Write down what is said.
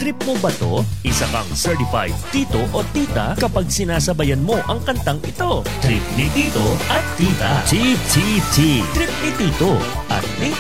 Trip mo ba to? Isa kang certified tito o tita kapag sinasabayan mo ang kantang ito. Trip ni Tito at Tita. Tip, tip, tip. Trip ni Tito.